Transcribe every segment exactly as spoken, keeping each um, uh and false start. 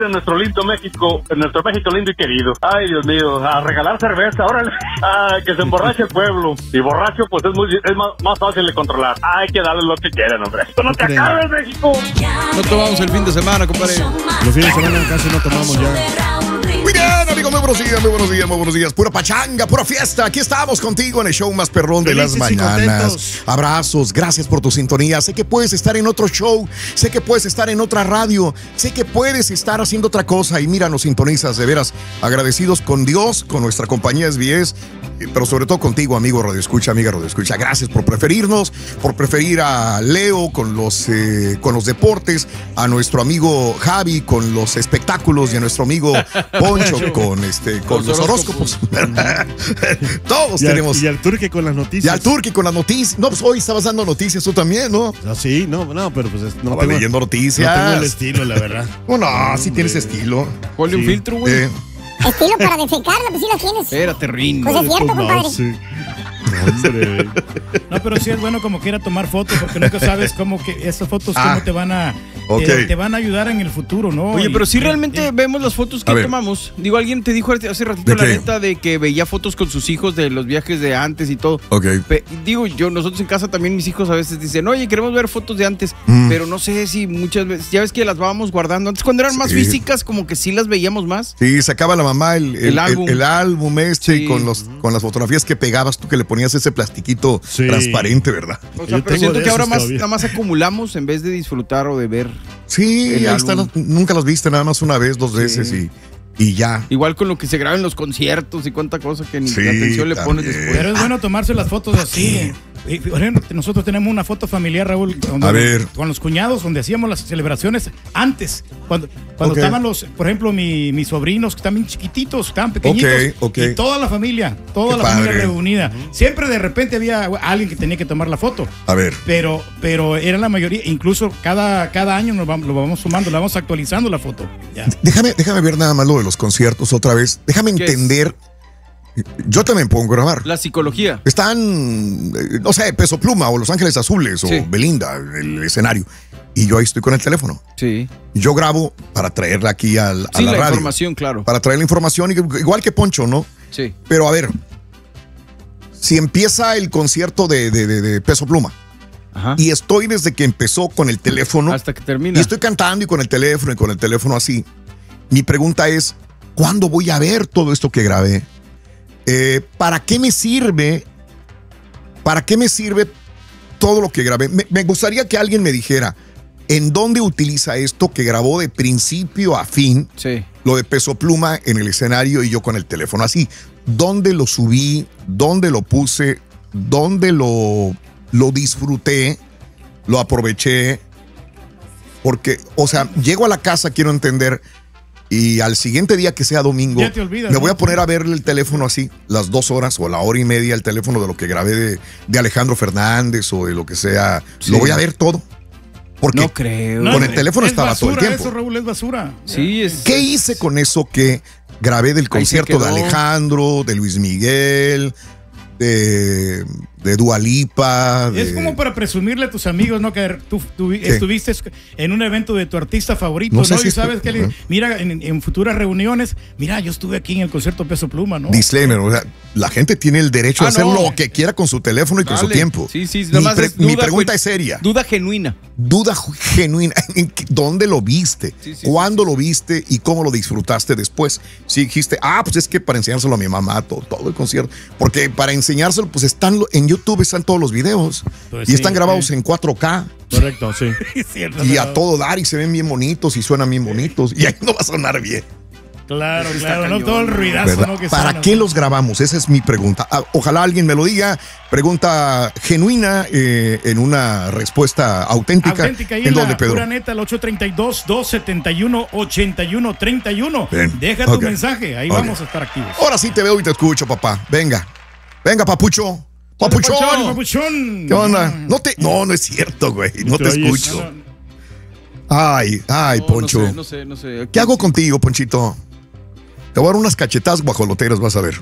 en nuestro lindo México, en nuestro México lindo y querido. Ay, Dios mío, a regalar cerveza, órale. Ay, que se emborrache el pueblo. Y borracho, pues es muy es más, más fácil de controlar. Hay que darle lo que quieran, hombre. Esto no te acabes, México. No tomamos el fin de semana, compadre. Los fines de semana casi no tomamos ya. Muy bien, amigos, muy buenos días, muy buenos días, muy buenos días. Pura pachanga, pura fiesta. Aquí estamos contigo en el show más perrón de las mañanas. Abrazos, gracias por tu sintonía. Sé que puedes estar en otro show, sé que puedes estar en otra radio, sé que puedes estar haciendo otra cosa y mira, nos sintonizas, de veras, agradecidos con Dios, con nuestra compañía S B S, pero sobre todo contigo, amigo Radio Escucha, amiga Radio Escucha. Gracias por preferirnos, por preferir a Leo con los, eh, con los deportes, a nuestro amigo Javi con los espectáculos y a nuestro amigo Poncho con, este, con los, los horóscopos. Todos y tenemos. Al, y al Turque con las noticias. Y al Turque con las noticias. No, pues hoy estabas dando noticias tú también, ¿no? No, sí, no, no, pero pues no tengo, leyendo noticias. No tengo el estilo, la verdad. No, no, sí tienes estilo. Ponle sí. un filtro, güey. Eh. Estilo para defecarla, pues sí la tienes. Espérate, Rin. Pues es cierto, pues compadre. No, sí. Hombre. No, pero sí es bueno como quiera tomar fotos porque nunca sabes cómo que esas fotos ah, cómo te van a okay. te, te van a ayudar en el futuro, ¿no? Oye, y, pero si sí y, realmente y, vemos las fotos que tomamos. Digo, alguien te dijo hace ratito la neta de que veía fotos con sus hijos de los viajes de antes y todo. Okay. Pe- digo, yo nosotros en casa también mis hijos a veces dicen, oye, queremos ver fotos de antes, mm. pero no sé si muchas veces, ya ves que las vamos guardando. Antes cuando eran sí. más físicas, como que sí las veíamos más. Sí, sacaba la mamá el, el, el álbum, el, el álbum este sí. con los con las fotografías que pegabas tú, que le ponías ese plastiquito sí. transparente, ¿verdad? O sea, pero siento que ahora más nada más acumulamos en vez de disfrutar o de ver. Sí, ahí están, nunca los viste, nada más una vez, dos veces sí. y, y ya. Igual con lo que se graba en los conciertos y cuánta cosa que ni sí, atención le también. pones después. Pero es bueno tomarse las fotos así. Y, por ejemplo, nosotros tenemos una foto familiar, Raúl, donde, a ver. con los cuñados, donde hacíamos las celebraciones antes, cuando, cuando okay. estaban los, por ejemplo, mi, mis sobrinos, que están bien chiquititos, estaban pequeñitos, okay, okay. y toda la familia, toda Qué la padre. familia reunida. Siempre de repente había alguien que tenía que tomar la foto. A ver. Pero, pero era la mayoría, incluso cada, cada año nos vamos, lo vamos sumando, lo vamos actualizando la foto. Ya. Déjame, déjame ver nada más lo de los conciertos otra vez. Déjame entender. Es? Yo también puedo grabar. La psicología. Están, no sé, Peso Pluma o Los Ángeles Azules sí. o Belinda, el escenario. Y yo ahí estoy con el teléfono. Sí. Yo grabo para traerla aquí al, a sí, la, la radio. información, claro. Para traer la información, igual que Poncho, ¿no? Sí. Pero a ver, si empieza el concierto de, de, de, de Peso Pluma, ajá. y estoy desde que empezó con el teléfono. Hasta que termina. Y estoy cantando y con el teléfono y con el teléfono así. Mi pregunta es, ¿cuándo voy a ver todo esto que grabé? Eh, ¿Para qué me sirve? ¿Para qué me sirve todo lo que grabé? Me, me gustaría que alguien me dijera en dónde utiliza esto que grabó de principio a fin, sí. lo de Peso Pluma en el escenario y yo con el teléfono así. ¿Dónde lo subí? ¿Dónde lo puse? ¿Dónde lo, lo disfruté? ¿Lo aproveché? Porque, o sea, llego a la casa, quiero entender. Y al siguiente día que sea domingo, ya te olvidas, me voy ¿no? a poner a ver el teléfono así, las dos horas o la hora y media, el teléfono de lo que grabé de, de Alejandro Fernández o de lo que sea. Sí. Lo voy a ver todo. Porque no creo. con no, el teléfono es estaba basura, todo el tiempo. Eso, Raúl, es basura. Sí, es. ¿Qué hice con eso que grabé del concierto de Alejandro, de Luis Miguel, de, de Dua Lipa? De... Es como para presumirle a tus amigos, ¿no? Que tú, tú estuviste en un evento de tu artista favorito, ¿no? No sé ¿no? si y sabes estoy... que, mira, en, en futuras reuniones, mira, yo estuve aquí en el concierto Peso Pluma, ¿no? Disclaimer, o sea, la gente tiene el derecho ah, a hacer no. lo que quiera con su teléfono y Dale. con su tiempo. Sí, sí, mi, pre es duda, mi pregunta es seria. Duda genuina. Duda genuina. ¿Dónde lo viste? Sí, sí, ¿Cuándo sí, sí. lo viste? ¿Y cómo lo disfrutaste después? Si dijiste, ah, pues es que para enseñárselo a mi mamá, todo, todo el concierto. Porque para enseñárselo, pues están en YouTube, están todos los videos. Pues y sí, están grabados sí. en cuatro K. Correcto, sí. Cierto, y pero... a todo dar y se ven bien bonitos y suenan bien bonitos. Y ahí no va a sonar bien. Claro, Está claro, cañón, no todo el ruidazo, ¿no? Que ¿Para suena, qué ¿no? los grabamos? Esa es mi pregunta. Ah, ojalá alguien me lo diga. Pregunta genuina eh, en una respuesta auténtica. Auténtica ahí ¿En en dónde, la Pedro? pura neta, el ocho tres dos, dos siete uno, ocho uno tres uno. Bien. Deja tu Okay. mensaje, ahí Okay. vamos a estar activos. Ahora sí te veo y te escucho, papá. Venga. Venga, papucho. Papuchón. Papuchón, papuchón. ¿Qué onda? No te, no, no es cierto, güey. No te Te oyes. escucho. No, no. Ay, ay, No, Poncho. No sé, no sé, no sé. Aquí ¿Qué hago sí. contigo, Ponchito? Te voy a dar unas cachetadas guajoloteras, vas a ver.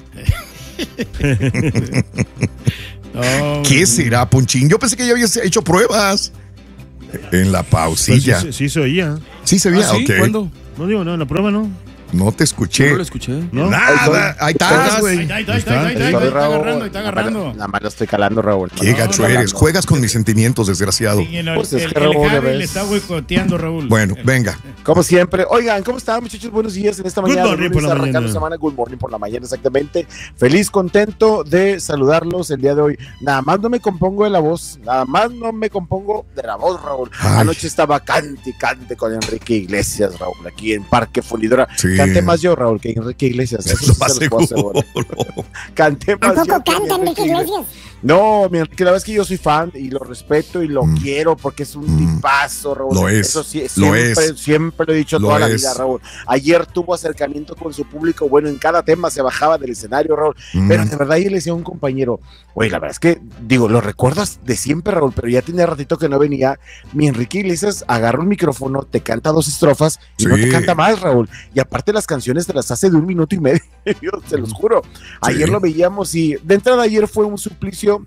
No, ¿Qué será, Ponchín? Yo pensé que ya habías hecho pruebas. En la Pues pausilla. sí, sí, sí se oía. Sí se veía, ¿Ah, sí? ok. ¿Cuándo? No digo, no, en la prueba no. No te escuché. No lo escuché. ¿No? Nada. Ahí estás, güey. Ahí está, ahí está, ahí está, ahí está, ahí está, está agarrando, ahí está agarrando. Nada más lo estoy calando, Raúl. Qué gacho eres. Juegas con mis sentimientos, desgraciado. Sí, el, Pues es el, que el Raúl, ya Javi ves. le está boicoteando, Raúl. Bueno, venga. Como siempre. Oigan, ¿cómo están, muchachos? Buenos días en esta Good mañana. morning lunes, por la arrancando mañana. semana. Good morning por la mañana, exactamente. Feliz, contento de saludarlos el día de hoy. Nada más no me compongo de la voz. Nada más no me compongo de la voz, Raúl. Ay. Anoche estaba cante y cante con Enrique Iglesias, Raúl, aquí en Parque Fundidora. Sí. Canté más yo, Raúl, que Enrique Iglesias. Eso Lo sí más se los puedo seguro. asegurar. Canté ¿A más poco yo que canta Enrique Iglesias? No, mi Enrique, la verdad es que yo soy fan y lo respeto y lo Mm. quiero porque es un Mm. tipazo, Raúl. Lo es, Eso sí, lo siempre, es. siempre lo he dicho Lo toda la es. vida, Raúl. Ayer tuvo acercamiento con su público, bueno, en cada tema se bajaba del escenario, Raúl. Mm. Pero de verdad yo le decía a un compañero, oye, la verdad es que, digo, lo recuerdas de siempre, Raúl, pero ya tenía ratito que no venía. Mi Enrique Iglesias agarra un micrófono, te canta dos estrofas y no Sí. te canta más, Raúl. Y aparte las canciones te las hace de un minuto y medio, se los juro. Ayer Sí. lo veíamos y de entrada ayer fue un suplicio.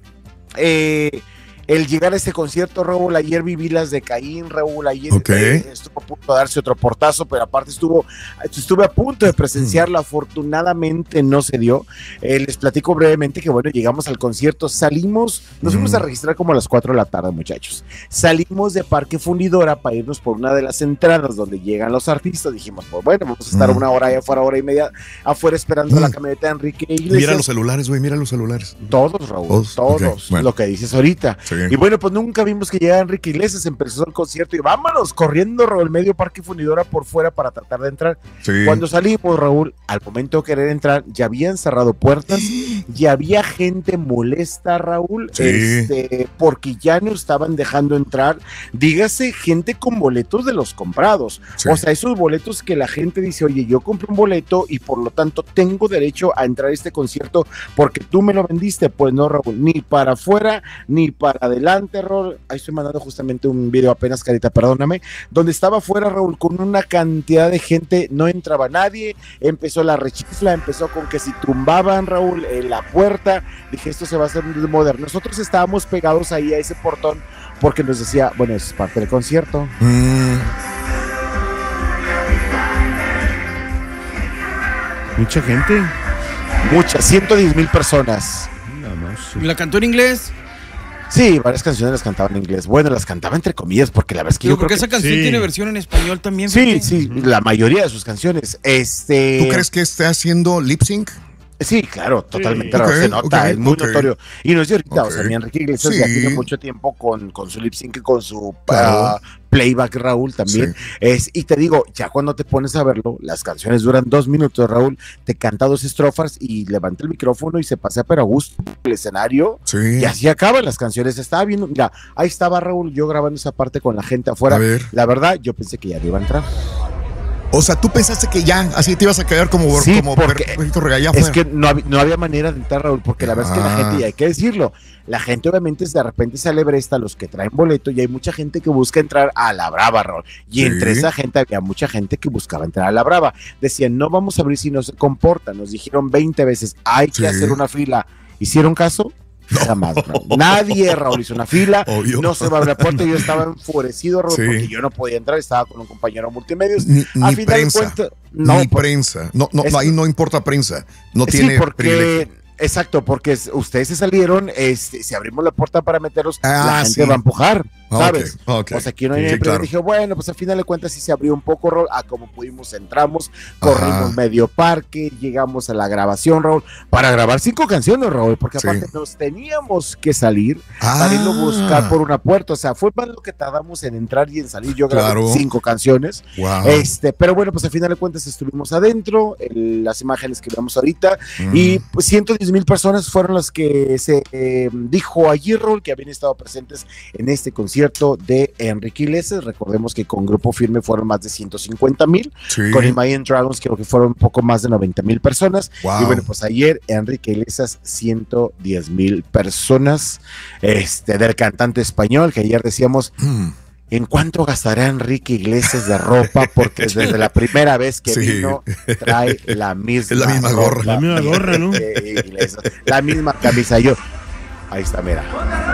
Eh, el llegar a este concierto, Raúl, ayer viví las de Caín, Raúl, ayer Ok. eh, estuvo a punto de darse otro portazo, pero aparte estuvo, estuve a punto de presenciarlo, afortunadamente no se dio. Eh, les platico brevemente que bueno, llegamos al concierto, salimos, nos fuimos Mm. a registrar como a las cuatro de la tarde, muchachos. Salimos de Parque Fundidora para irnos por una de las entradas donde llegan los artistas, dijimos, pues bueno, vamos a estar Mm. una hora allá afuera, hora y media afuera esperando Mm. la camioneta de Enrique Iglesias. Mira los celulares, güey, mira los celulares. Todos, Raúl, Todos, todos, ok, bueno. lo que dices ahorita. Sí. Y bueno, pues nunca vimos que llegara Enrique Iglesias, empezó el concierto y vámonos corriendo, Raúl, medio Parque Fundidora por fuera para tratar de entrar. Sí. Cuando salimos, Raúl, al momento de querer entrar, ya habían cerrado puertas, ya había gente molesta, Raúl, Sí. este, porque ya no estaban dejando entrar, dígase, gente con boletos de los comprados. Sí. O sea, esos boletos que la gente dice, oye, yo compré un boleto y por lo tanto tengo derecho a entrar a este concierto porque tú me lo vendiste. Pues no, Raúl, ni para afuera, ni para adelante, Raúl. Ahí estoy mandando justamente un video apenas, Carita, perdóname, donde estaba afuera, Raúl, con una cantidad de gente, no entraba nadie, empezó la rechifla, empezó con que si tumbaban, Raúl, en la puerta, dije, esto se va a hacer muy moderno. Nosotros estábamos pegados ahí a ese portón porque nos decía, bueno, es parte del concierto. Mm. Mucha gente. Muchas, ciento diez mil personas. Nada más. ¿La cantó en inglés? Sí, varias canciones las cantaba en inglés. Bueno, las cantaba entre comillas, porque la verdad es que Digo, yo creo porque que esa canción sí. tiene versión en español también. sí, fíjate. sí, la mayoría de sus canciones. Este, ¿Tú crees que esté haciendo lip sync? Sí, claro, totalmente. Ok, Se nota, ok, es muy ok. notorio. Y no es de ahorita, Ok. o sea, mi Enrique Iglesias Sí. ya tiene mucho tiempo con, con su lip sync y con su Claro. ah, playback, Raúl, también. Sí. Es, y te digo, ya cuando te pones a verlo, las canciones duran dos minutos, Raúl, te canta dos estrofas y levanta el micrófono y se pasea pero a gusto el escenario. Sí. Y así acaban las canciones. Estaba viendo, mira, ahí estaba Raúl, yo grabando esa parte con la gente afuera. A ver. La verdad, yo pensé que ya no iba a entrar. O sea, tú pensaste que ya, así te ibas a quedar como, Sí, como porque perrito regalado Es afuera. que no, hab- no había manera de entrar, Raúl, porque la verdad es que la Ah. gente, y hay que decirlo, la gente obviamente de repente se alebresta, los que traen boleto, y hay mucha gente que busca entrar a la Brava, Raúl. Y Sí. entre esa gente había mucha gente que buscaba entrar a la Brava. Decían, no vamos a abrir si no se comporta. Nos dijeron veinte veces, hay que Sí. hacer una fila. ¿Hicieron caso? Jamás, Raúl. Nadie, Raúl, hizo una fila. Obvio. No se va a abrir la puerta. Yo estaba enfurecido, Raúl, Sí. porque yo no podía entrar. Estaba con un compañero de multimedios. Ni, A ni final prensa. de cuentas, no, ni por- prensa. No, no, Es- ahí no importa prensa. No Sí, tiene porque privilegio. exacto, porque es- ustedes se salieron, este, si abrimos la puerta para meterlos, Ah, la gente sí. va a empujar, Ah, ¿sabes? ok, ok. O sea, aquí no hay Sí, nadie, pero claro. dije, bueno, pues al final de cuentas sí se abrió un poco, Raúl, a como pudimos entramos, corrimos Ajá. medio parque, llegamos a la grabación, Raúl, para grabar cinco canciones, Raúl, porque Sí. aparte nos teníamos que salir Ah. para irlo a buscar por una puerta, o sea, fue más lo que tardamos en entrar y en salir, yo grabé Claro. cinco canciones, Wow. este, pero bueno, pues al final de cuentas estuvimos adentro, el- las imágenes que vemos ahorita, Mm. y pues ciento diez mil personas fueron las que se eh, dijo ayer, Raúl, que habían estado presentes en este concierto de Enrique Iglesias. Recordemos que con Grupo Firme fueron más de ciento cincuenta mil, Sí. con Imagine Dragons creo que fueron un poco más de noventa mil personas. Wow. Y bueno, pues ayer Enrique Iglesias, ciento diez mil personas, este, del cantante español, que ayer decíamos, Mm. ¿en cuánto gastará Enrique Iglesias de ropa? Porque desde la primera vez que Sí. vino trae la misma, Es la misma gorra. La misma gorra, ¿no? Enrique Iglesias, la misma camisa. Yo, ahí está, mira.